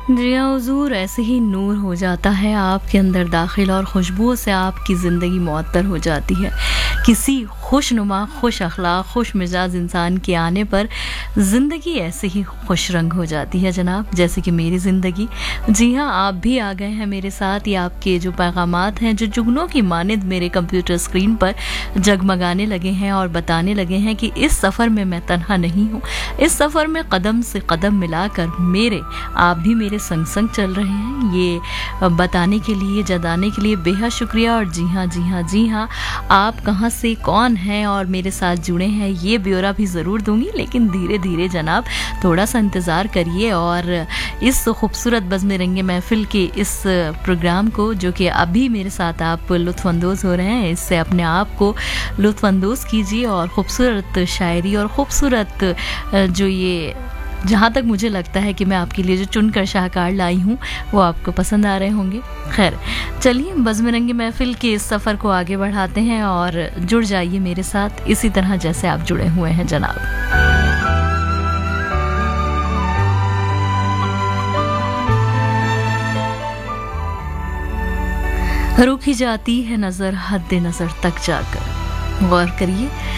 जी हाँ हुजूर, ऐसे ही नूर हो जाता है आपके अंदर दाखिल और खुशबुओं से आपकी ज़िंदगी मुअत्तर हो जाती है। किसी खुशनुमा, खुश अखलाक, खुश मिजाज इंसान के आने पर ज़िंदगी ऐसे ही खुश रंग हो जाती है जनाब, जैसे कि मेरी ज़िंदगी। जी हाँ, आप भी आ गए हैं मेरे साथ। ये आपके जो पैगामात हैं, जो जुगनों की मानिंद मेरे कंप्यूटर स्क्रीन पर जगमगाने लगे हैं और बताने लगे हैं कि इस सफ़र में मैं तन्हा नहीं हूँ। इस सफ़र में कदम से कदम मिलाकर आप भी मेरे संग संग चल रहे हैं। ये बताने के लिए, जताने के लिए बेहद शुक्रिया। और जी हाँ जी हाँ जी हाँ, आप कहाँ से, कौन हैं और मेरे साथ जुड़े हैं, ये ब्यौरा भी ज़रूर दूंगी, लेकिन धीरे धीरे जनाब थोड़ा सा इंतज़ार करिए। और इस खूबसूरत बज़्म रंगे महफिल के इस प्रोग्राम को, जो कि अभी मेरे साथ आप लुत्फ़अंदोज़ हो रहे हैं, इससे अपने आप को लुत्फ़अंदोज़ कीजिए और ख़ूबसूरत शायरी और ख़ूबसूरत जो ये, जहाँ तक मुझे लगता है कि मैं आपके लिए जो चुनकर शाहकार लाई हूँ वो आपको पसंद आ रहे होंगे। खैर चलिए, बज़्म रंगे महफिल के इस सफ़र को आगे बढ़ाते हैं और जुड़ जाइए मेरे साथ इसी तरह जैसे आप जुड़े हुए हैं जनाब। रुकी जाती है नज़र हद नज़र तक जाकर, गौर करिए